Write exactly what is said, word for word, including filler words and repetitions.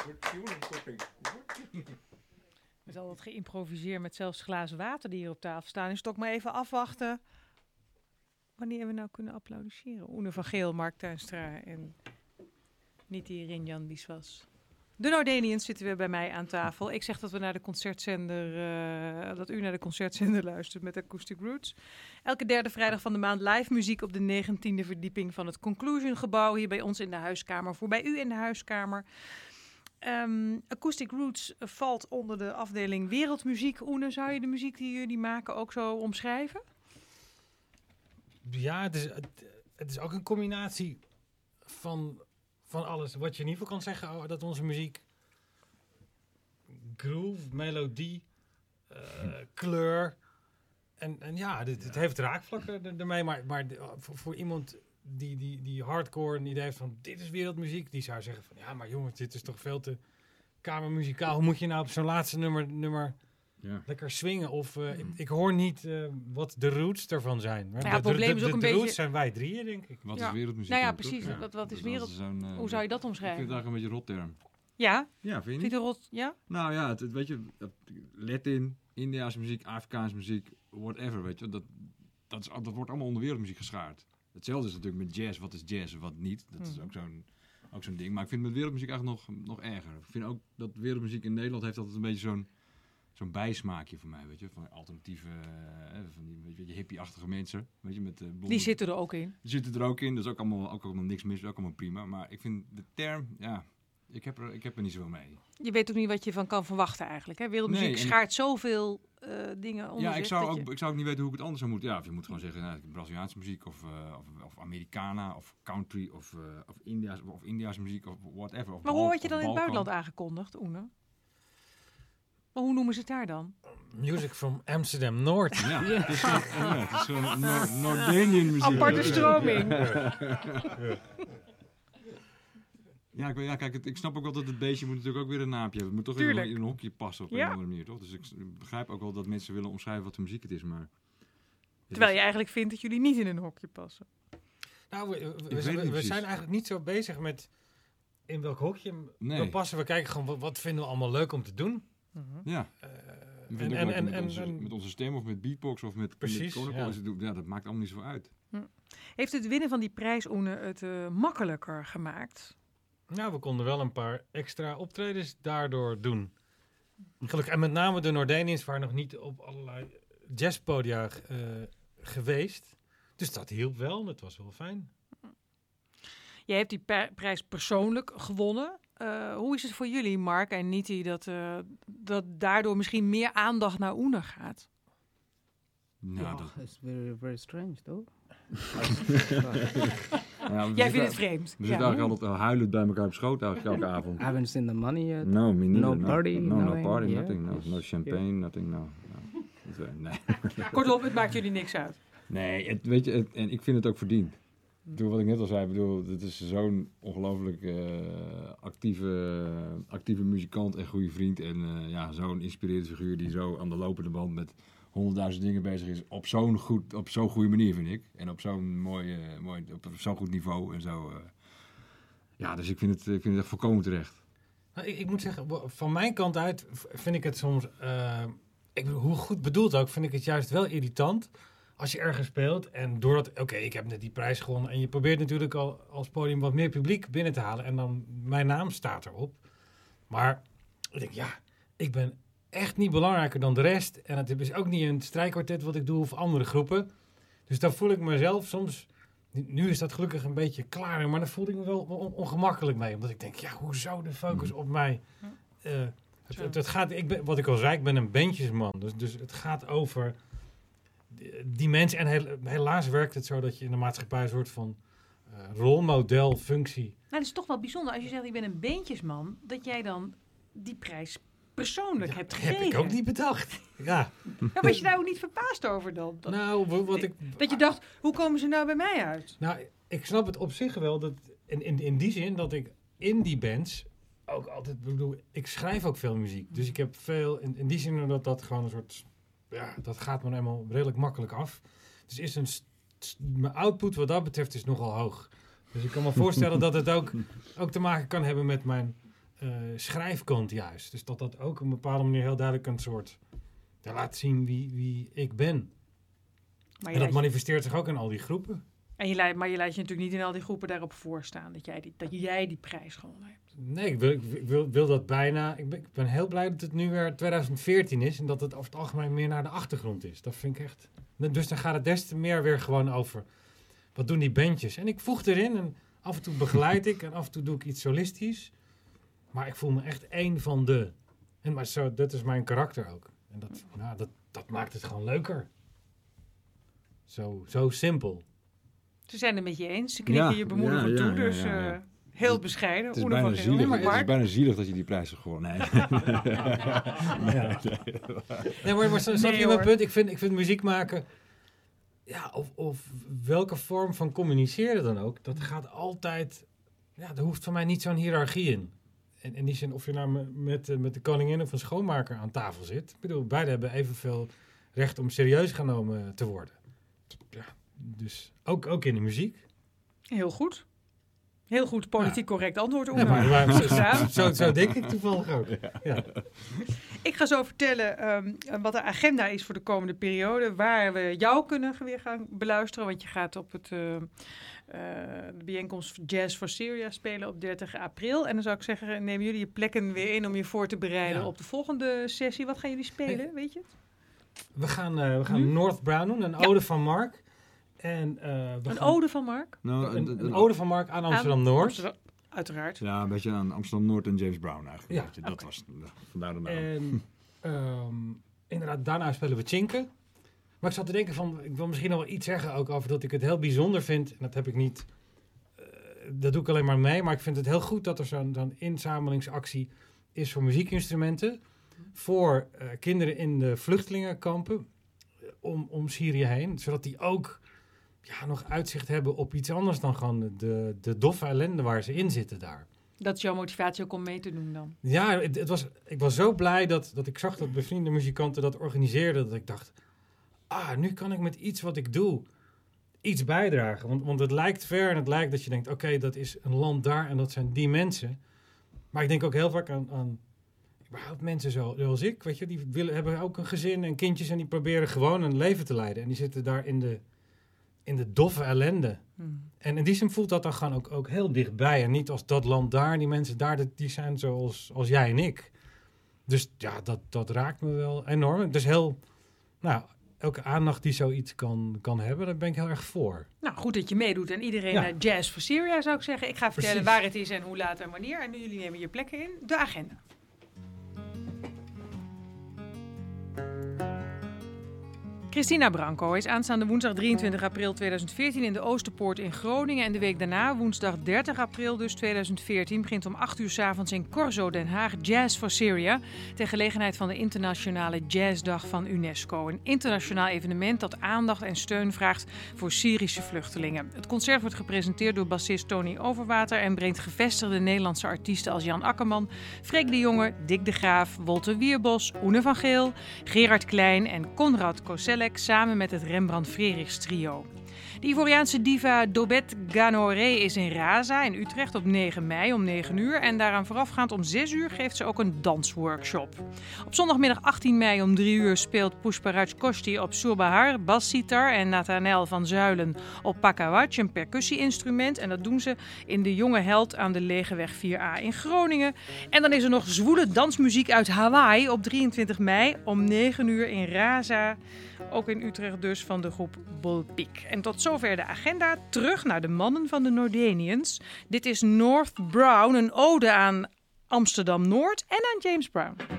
Met al dat geïmproviseerd met zelfs glazen water die hier op tafel staan. Is het ook maar even afwachten wanneer we nou kunnen applaudisseren. Oene van Geel, Mark Tuinstra en niet die Rinjan Biswas. De Nordenians zitten weer bij mij aan tafel. Ik zeg dat we naar de concertzender, uh, dat u naar de concertzender luistert met Acoustic Roots. Elke derde vrijdag van de maand live muziek op de negentiende verdieping van het Conclusion gebouw. Hier bij ons in de huiskamer, voor bij u in de huiskamer. Um, Acoustic Roots valt onder de afdeling wereldmuziek. Oene, zou je de muziek die jullie maken ook zo omschrijven? Ja, het is, het, het is ook een combinatie van, van alles. Wat je in ieder geval kan zeggen, oh, dat onze muziek groove, melodie, uh, kleur en, en ja, dit, het heeft raakvlakken ermee. Maar, maar voor, voor iemand die, die, die hardcore een idee heeft van dit is wereldmuziek, die zou zeggen van ja, maar jongens, dit is toch veel te kamermuzikaal. Hoe moet je nou op zo'n laatste nummer, nummer ja. lekker swingen? Of uh, mm. ik, ik hoor niet uh, wat de roots ervan zijn. Maar nou ja, het probleem is ook de, een de beetje... roots zijn wij drieën, denk ik. Wat ja. is wereldmuziek? Nou ja, precies. Ja. Wat, wat is dus wereld... Uh, Hoe zou je dat omschrijven? Ik vind het eigenlijk een beetje rotterm. Ja? Ja, vind je niet? Vind je rot? Ja? Nou ja, het, het, weet je, Latin, Indiaanse muziek, Afrikaanse muziek, whatever, weet je. Dat, dat, is, dat wordt allemaal onder wereldmuziek geschaard. Hetzelfde is natuurlijk met jazz. Wat is jazz en wat niet? Dat hmm. is ook zo'n, ook zo'n ding. Maar ik vind met wereldmuziek eigenlijk nog, nog erger. Ik vind ook dat wereldmuziek in Nederland heeft altijd een beetje zo'n, zo'n bijsmaakje voor mij, weet je. Van alternatieve, eh, van die weet je, hippie-achtige mensen. Weet je, met, uh, blonde, die zitten er ook in. Die zitten er ook in. Dat is ook allemaal, ook allemaal niks mis. Ook allemaal prima. Maar ik vind de term, ja, ik heb er, ik heb er niet zoveel mee. Je weet ook niet wat je van kan verwachten eigenlijk. Hè? Wereldmuziek nee, schaart zoveel uh, dingen onder ja, zich. Ik zou, ook, je... ik zou ook niet weten hoe ik het anders zou moeten. Ja, of je moet gewoon zeggen, nou, Braziliaanse muziek of, uh, of, of Americana of country of, uh, of, India's, of India's muziek of whatever. Of maar hoe word je dan in het buitenland aangekondigd, Oene? Maar hoe noemen ze het daar dan? Music from Amsterdam Noord. Ja, ja. Het is zo'n ja, zo Noord- Noordenian muziek. Aparte stroming. Ja, ik, ja, kijk, het, ik snap ook wel dat het beestje moet natuurlijk ook weer een naampje hebben. Het moet toch Tuurlijk. even in een hokje passen op ja. een of andere manier, toch? Dus ik begrijp ook wel dat mensen willen omschrijven wat de muziek het is, maar... Terwijl is... je eigenlijk vindt dat jullie niet in een hokje passen. Nou, we, we, we, we, we zijn eigenlijk niet zo bezig met in welk hokje nee. we passen. We kijken gewoon, wat, wat vinden we allemaal leuk om te doen. Mm-hmm. Ja. Uh, en, en, en, met, en, onze, en, met onze stem of met beatbox of met... Precies, met ja. ja, dat maakt allemaal niet zo uit. Hm. Heeft het winnen van die prijs, Oene, het uh, makkelijker gemaakt? Nou, we konden wel een paar extra optredens daardoor doen. Gelukkig. En met name de Nordenians waren nog niet op allerlei jazzpodia uh, geweest. Dus dat hielp wel. Dat was wel fijn. Jij hebt die per- prijs persoonlijk gewonnen. Uh, hoe is het voor jullie, Mark en Niti, dat, uh, dat daardoor misschien meer aandacht naar Oene gaat? Nou, oh, dat is very, very strange, though. ja, Jij vindt het vreemd. We zitten ja. eigenlijk altijd huilend bij elkaar op schoot elke avond. I haven't seen the money yet. No, me neither. No party. No, no, no party, yeah. nothing. No, no champagne, yeah. nothing. No. no. Nee. Kortom, het maakt jullie niks uit. Nee, het, weet je, het, en ik vind het ook verdiend. Door wat ik net al zei, bedoel, het is zo'n ongelooflijk uh, actieve, actieve muzikant en goede vriend. En uh, ja, zo'n inspirerende figuur die zo aan de lopende band met honderdduizend dingen bezig is. Op zo'n, goed, op zo'n goede manier, vind ik. En op zo'n, mooi, uh, mooi, op zo'n goed niveau. En zo, uh, ja, dus ik vind, het, ik vind het echt volkomen terecht. Nou, ik, ik moet zeggen, van mijn kant uit vind ik het soms... Uh, ik, hoe goed bedoeld ook, vind ik het juist wel irritant... Als je ergens speelt en doordat... Oké, okay, ik heb net die prijs gewonnen. En je probeert natuurlijk al als podium wat meer publiek binnen te halen. En dan mijn naam staat erop. Maar ik denk, ja, ik ben echt niet belangrijker dan de rest. En het is ook niet een strijkkwartet wat ik doe of andere groepen. Dus dan voel ik mezelf soms... Nu is dat gelukkig een beetje klaar. Maar dan voelde ik me wel on- ongemakkelijk mee. Omdat ik denk, ja, hoezo de focus op mij? Uh, het, het, het gaat, ik ben, wat ik al zei, ik ben een bandjesman. Dus, dus het gaat over... die mensen, en heel, helaas werkt het zo dat je in de maatschappij een soort van uh, rolmodelfunctie... Nou, dat is toch wel bijzonder als je zegt, ik ben een beentjesman, dat jij dan die prijs persoonlijk ja, hebt gekregen. Heb ik ook niet bedacht. Ja. Ja, was je daar ook niet verbaasd over dan? Dat, nou, wat ik... Dat je dacht, hoe komen ze nou bij mij uit? Nou, ik snap het op zich wel, dat in, in, in die zin dat ik in die bands ook altijd, bedoel, ik schrijf ook veel muziek. Dus ik heb veel, in, in die zin dat dat gewoon een soort... Ja, dat gaat me helemaal redelijk makkelijk af. Dus is een st- st- mijn output wat dat betreft is nogal hoog. Dus ik kan me voorstellen dat het ook, ook te maken kan hebben met mijn uh, schrijfkant juist. Dus dat dat ook op een bepaalde manier heel duidelijk een soort... Ja, laat zien wie, wie ik ben. Maar En dat je manifesteert zich ook in al die groepen. En je leidt, maar je leidt je natuurlijk niet in al die groepen daarop voorstaan dat jij die, dat jij die prijs gewonnen hebt. Nee, ik wil, ik wil, wil dat bijna... Ik ben, ik ben heel blij dat het nu weer twintig veertien is... en dat het over het algemeen meer naar de achtergrond is. Dat vind ik echt... Dus dan gaat het des te meer weer gewoon over... wat doen die bandjes? En ik voeg erin en af en toe begeleid ik... en af en toe doe ik iets solistisch. Maar ik voel me echt één van de... En maar zo, dat is mijn karakter ook. En dat, nou, dat, dat maakt het gewoon leuker. Zo, zo simpel. Ze zijn het met je eens. Ze knikken Ja, je bemoedigend ja, ja, toe. ja, Dus ja, ja. uh, heel bescheiden. Het is, Oene bijna van Geel. zielig, maar het is Mark? bijna zielig dat je die prijs hebt gewonnen. Nee. Ja. Nee, maar, maar snap Nee, je mijn hoor. punt? Ik vind, ik vind muziek maken... Ja, of, of welke vorm van communiceren dan ook... dat gaat altijd... Ja, er hoeft van mij niet zo'n hiërarchie in. En in die zin, of je nou met, met, met de koningin of een schoonmaker aan tafel zit... Ik bedoel, beide hebben evenveel recht om serieus genomen te worden. Ja, dus ook, ook in de muziek. Heel goed. Heel goed politiek correct antwoord. Ja, Oene. maar, maar Goed zo, gedaan. zo, zo denk ik toevallig ook. Ja. Ik ga zo vertellen um, wat de agenda is voor de komende periode. Waar we jou kunnen weer gaan beluisteren. Want je gaat op het, uh, uh, de bijeenkomst Jazz for Syria spelen op dertig april. En dan zou ik zeggen, nemen jullie je plekken weer in om je voor te bereiden Ja. op de volgende sessie. Wat gaan jullie spelen, Hey. weet je het? We gaan, uh, we gaan Hm? North Brown doen, een Ja. ode van Mark. En, uh, we Een gaan, ode van Mark? Nou, Een, een- een een- ode van Mark aan Amsterdam-Noord. Amsterdam- Uiteraard. Ja, een beetje aan Amsterdam-Noord en James Brown eigenlijk. Ja. Weet je, dat Oké. was uh, vandaar de naam. En um, inderdaad, daarna spelen we Tjinken. Maar ik zat te denken van, ik wil misschien nog wel iets zeggen ook over dat ik het heel bijzonder vind. En dat heb ik niet, uh, dat doe ik alleen maar mee. Maar ik vind het heel goed dat er zo'n, zo'n inzamelingsactie is voor muziekinstrumenten. Voor uh, kinderen in de vluchtelingenkampen uh, om, om Syrië heen. Zodat die ook ja, nog uitzicht hebben op iets anders dan gewoon de, de doffe ellende waar ze in zitten daar. Dat is jouw motivatie ook om mee te doen dan. Ja, het, het was, ik was zo blij dat, dat ik zag dat bevriende muzikanten dat organiseerden. Dat ik dacht, ah, nu kan ik met iets wat ik doe iets bijdragen. Want, want het lijkt ver en het lijkt dat je denkt, oké, okay, dat is een land daar en dat zijn die mensen. Maar ik denk ook heel vaak aan, aan überhaupt mensen zo, zoals ik. Weet je, die willen, hebben ook een gezin en kindjes en die proberen gewoon een leven te leiden. En die zitten daar in de, in de doffe ellende. Hmm. En in die zin voelt dat dan gewoon ook, ook heel dichtbij. En niet als dat land daar, die mensen daar, dat- die zijn zoals als jij en ik. Dus ja, dat, dat raakt me wel enorm. Dus heel, nou, elke aandacht die zoiets kan, kan hebben, daar ben ik heel erg voor. Nou, goed dat je meedoet. En iedereen Ja. naar Jazz for Syria zou ik zeggen. Ik ga vertellen Precies. waar het is en hoe laat en wanneer. En jullie nemen je plekken in. De agenda. Christina Branco is aanstaande woensdag drieëntwintig april tweeduizend veertien in de Oosterpoort in Groningen. En de week daarna, woensdag dertig april dus tweeduizend veertien, begint om acht uur 's avonds in Corzo, Den Haag, Jazz for Syria. Ter gelegenheid van de Internationale Jazzdag van UNESCO. Een internationaal evenement dat aandacht en steun vraagt voor Syrische vluchtelingen. Het concert wordt gepresenteerd door bassist Tony Overwater en brengt gevestigde Nederlandse artiesten als Jan Akkerman, Freek de Jonge, Dick de Graaf, Wolter Wierbos, Oene van Geel, Gerard Klein en Konrad Koselleck samen met het Rembrandt Frerichs trio. De Ivoriaanse diva Dobet Ganoré is in Raza in Utrecht op negen mei om negen uur. En daaraan voorafgaand om zes uur geeft ze ook een dansworkshop. Op zondagmiddag achttien mei om drie uur speelt Pushparaj Koshti op Surbahar, bassitar, en Nathanael van Zuilen op pakawatj, een percussie-instrument. En dat doen ze in de Jonge Held aan de Legeweg vier A in Groningen. En dan is er nog zwoele dansmuziek uit Hawaii op drieëntwintig mei om negen uur in Raza. Ook in Utrecht dus, van de groep Bullpeak. En tot zover de agenda. Terug naar de mannen van de Noordenians. Dit is North Brown, een ode aan Amsterdam-Noord en aan James Brown.